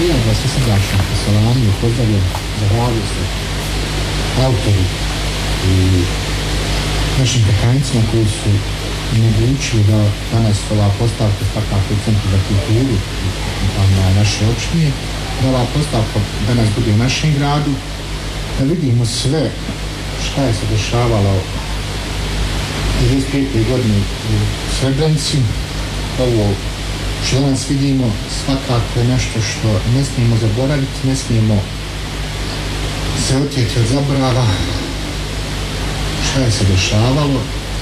Ja vas sve srdačno poselamio, pozdravljam, zahvalio se autori i našim prekanicima koji su omogućili da danas ova postavka svakako u Centru za kulturu naše opštine, da ova postavka danas bude u našem gradu, da vidimo sve šta je se dešavalo u 25. godini u Srebrenici. Ovo što danas vidimo svakako je nešto što ne smijemo zaboraviti, ne smijemo se otjeti od zaborava šta je se dešavalo.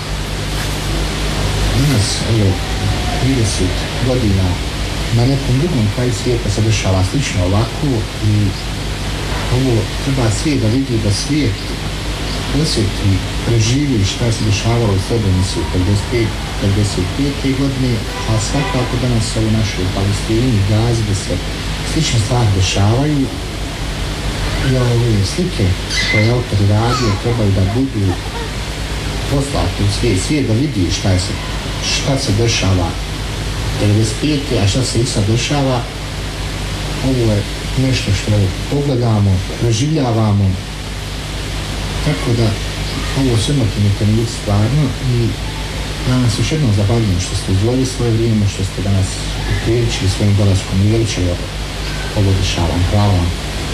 Danas, evo, 30 godina na nekom drugom kraju svijeta se dešava slično ovako i ovo treba svijet da vidi, da svijet osjeti, preživi šta se dešavalo u Srebrenici u 55. godine, a svakako danas u našoj Palestini, Gazi, da se slične stvari dešavaju i ove slike koje autori radio trebaju da budu poslati u svijet da vidi šta se dešava 95. a šta se i sad dešava. Ovo je nešto što pogledamo, preživljavamo, tako da ovo su emotivni trenuci stvarno i ja vam se još jednom zahvaljujem što ste izdvojili svoje vrijeme, što ste danas upriličili svojim dolaskom i veličili ovo dešavanje. Hvala vam.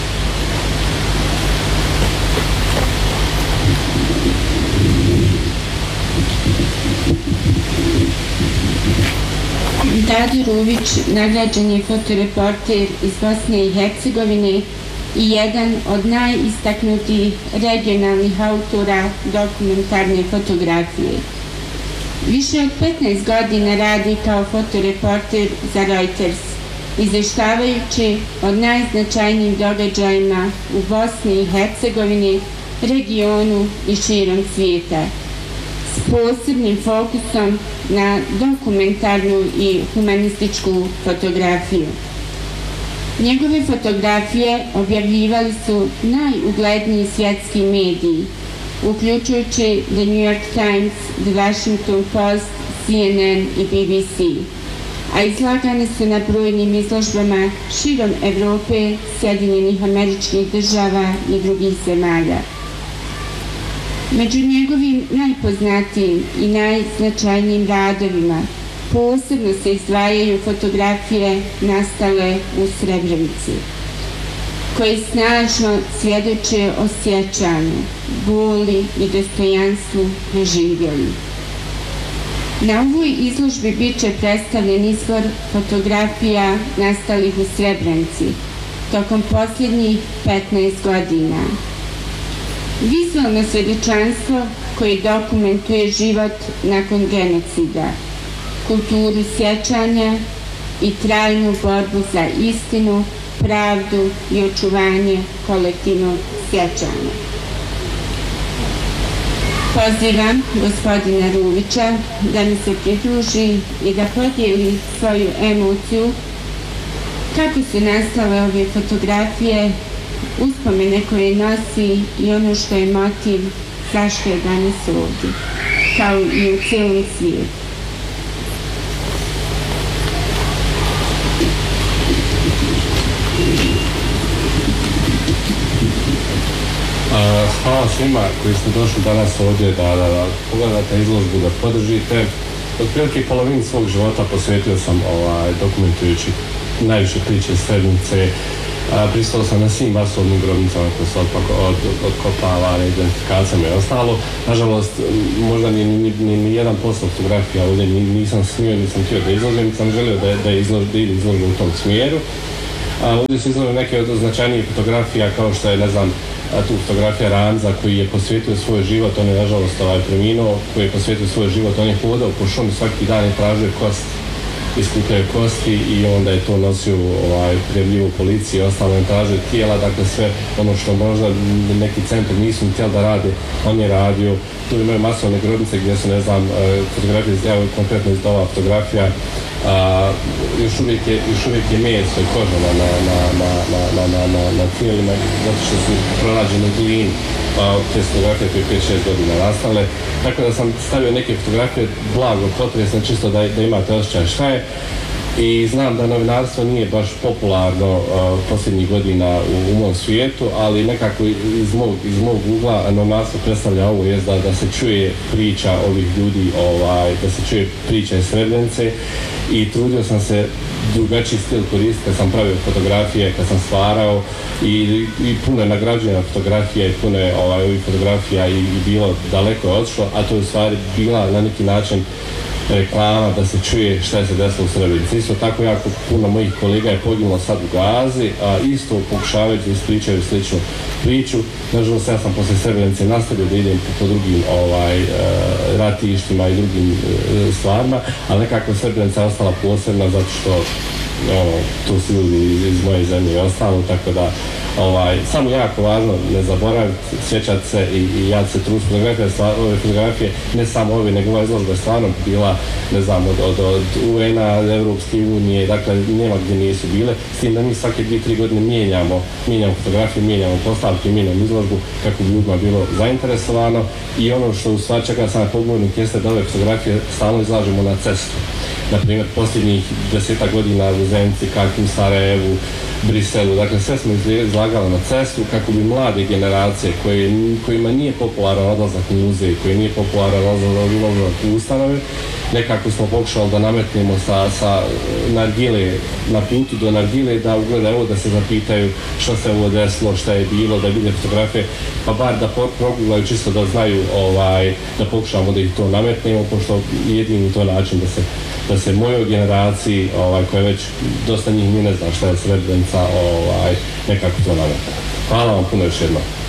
Dadi Ruvić nagrađen je fotoreporter iz Bosne i Hercegovine i jedan od najistaknutijih regionalnih autora dokumentarne fotografije. Više od 15 godina radi kao fotoreporter za Reuters, izveštavajući o najznačajnijim događajima u Bosni i Hercegovini, regionu i širom svijeta, s posebnim fokusom na dokumentarnu i humanističku fotografiju. Njegove fotografije objavljivali su najugledniji svjetski mediji, uključujući The New York Times, The Washington Post, CNN i BBC, a izlagane su na brojnim izložbama širom Evrope, Sjedinjenih Američkih Država i drugih zemalja. Među njegovim najpoznatijim i najznačajnijim radovima posebno se izdvajaju fotografije nastale u Srebrenici, koje snažno svjedoče o sjećanju, boli i dostojanstvu preživjelih. Na ovoj izložbi bit će predstavljen izbor fotografija nastalih u Srebrenici tokom posljednjih 15 godina. Vizualno svjedočanstvo koje dokumentuje život nakon genocida, kulturu sjećanja i trajnu borbu za istinu, pravdu i očuvanje kolektivnog sjećanja. Pozivam gospodina Ruvića da mi se pridruži i da podijeli svoju emociju kako su nastale ove fotografije, uspomene koje nosi i ono što je motiv zašto je danas ovdje, kao i u cijelom svijetu. Hvala svima koji ste došli danas ovdje da pogledate izložbu, da podržite. Otprilike polovinu svog života posvetio sam dokumentujući najviše priče Srebrenice. Pristao sam na svim masovnim grobnicama koje su otkopavane, identifikacijama i ostalo. Nažalost, možda ni jedan posto fotografija ovdje nisam smio, nisam htio da izložim, sam želio da izložim u tom smjeru. Ovdje su izložene neke od značajnijih fotografija, kao što je, ne znam, tu fotografija Ranza koji je posvetio svoj život, on je nažalost preminuo, koji je posvetio svoj život, on je hodao po šumi svaki dan i tražio kost, iskupljaju kosti i onda je to nosio prijavljivo policiji i ostalo je tražio tijela, dakle sve ono što možda neki centri nisu htjeli da rade, on je radio. Tu imaju masovne grobnice gdje su, ne znam, fotografije, evo konkretno iz ova fotografija, još uvijek je meso i koža na tijelima, zato što su pronađene u glini, te fotografije koje 5-6 godina nastale. Tako da sam stavio neke fotografije blago potresne, čisto da imate osjećaj šta je. I znam da novinarstvo nije baš popularno posljednjih godina u mom svijetu, ali nekako iz mog ugla novinarstvo predstavlja ovo, jest da se čuje priča ovih ljudi, da se čuje priča iz Srebrenice, i trudio sam se drugačiji stil koristiti kad sam pravio fotografije, kad sam stvarao, i puno je nagrađena fotografija i puno je ovih fotografija i bilo daleko je otišlo, a to je u stvari bila na neki način reklama da se čuje šta je se desilo u Srebrenici. Isto tako jako puno mojih kolega je poginulo sad u Gazi, a isto pokušavajući da ispričaju sličnu priču. Nažalost, ja sam posle Srebrenice nastavio da idem po drugim ratištima i drugim stvarima, ali nekako Srebrenica je ostala posebna zato što tu su ljudi iz moje zemlje i ostalo, tako da samo jako važno ne zaboraviti, sjećati se i ja se trud ove fotografije, ne samo ove, nego ova izložba je stvarno bila, ne znam, od UN-a, Europske unije, dakle nema gdje nisu bile, s tim da mi svake 2-3 godine mijenjamo fotografije, mijenjamo postavke, mijenjamo izložbu kako bi ljudima bilo zainteresovano, i ono što u stvari čeka sam pogovornik jeste da ove fotografije stalno izlažemo na cestu. Naprimjer, posljednjih 10 godina u Zenici, Kakim, Sarajevu, Briselu, dakle sve smo izlagali na cestu kako bi mlade generacije kojima nije popularan odlazak u muzej, koji nije popularan odlazak u ustanove, nekako smo pokušali da nametnemo sa nargile, na putu do nargile, da ugledaju ovo, da se zapitaju što se ovo desilo, šta je bilo, da vide fotografije, pa bar da proguglaju čisto da znaju, da pokušamo da ih to nametnemo, pošto jedini to način da se mojoj generaciji, koja već dosta njih ni ne zna šta je Srebrenica, nekako to nametne. Hvala vam puno još jednom.